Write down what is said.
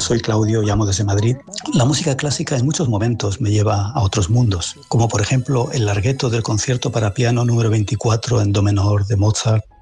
soy Claudio, llamo desde Madrid. La música clásica en muchos momentos me lleva a otros mundos, como por ejemplo el larghetto del concierto para piano número 24 en do menor de Mozart,